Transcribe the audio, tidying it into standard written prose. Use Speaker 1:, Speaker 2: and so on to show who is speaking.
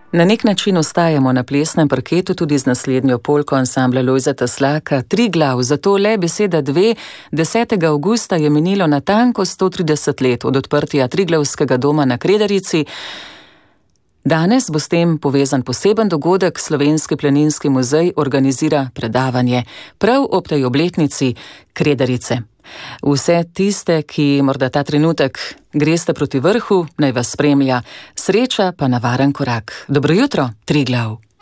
Speaker 1: Na nek način ostajamo na plesnem parketu tudi z naslednjo polko ansambla Lojzeta Slaka Triglav, zato le beseda dve. 10. avgusta je minilo natanko 130 let od odprtja Triglavskega doma na Kredarici. Danes bo s tem povezan poseben dogodek. Slovenski planinski muzej organizira predavanje prav ob tej obletnici Kredarice. Vse tiste, ki morda ta trenutek greste proti vrhu, naj vas spremlja sreča pa na varen korak. Dobro jutro, Triglav.